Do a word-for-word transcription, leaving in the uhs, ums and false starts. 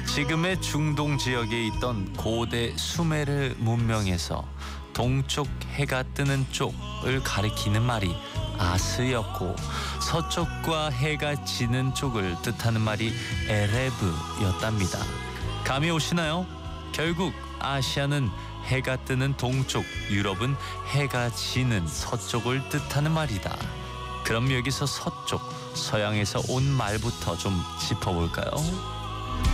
지금의 중동 지역에 있던 고대 수메르 문명에서 동쪽 해가 뜨는 쪽을 가리키는 말이 아스였고, 서쪽과 해가 지는 쪽을 뜻하는 말이 에레브였답니다. 감이 오시나요? 결국 아시아는 해가 뜨는 동쪽, 유럽은 해가 지는 서쪽을 뜻하는 말이다. 그럼 여기서 서쪽, 서양에서 온 말부터 좀 짚어볼까요?